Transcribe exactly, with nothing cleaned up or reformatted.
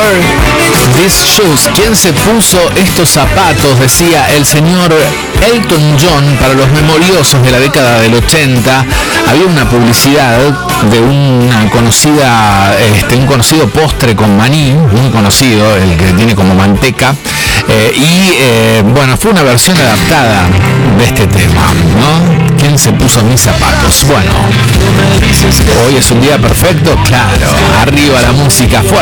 wear these shoes? ¿Quién se puso estos zapatos? Decía el señor Elton John para los memoriosos de la década del ochenta. Había una publicidad de una conocida, este, un conocido postre con maní, muy conocido, el que tiene como manteca. Eh, y eh, bueno, fue una versión adaptada de este tema, ¿no? ¿Quién se puso mis zapatos? Bueno, hoy es un día perfecto, claro. Arriba la música fuerte.